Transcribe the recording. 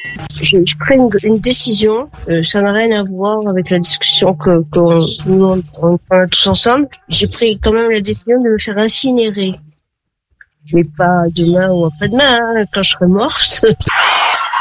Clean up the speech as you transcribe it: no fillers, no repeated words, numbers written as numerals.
Je prends une décision, ça n'a rien à voir avec la discussion on a tous ensemble. J'ai pris quand même la décision de me faire incinérer. Mais pas demain ou après-demain, quand je serai morte.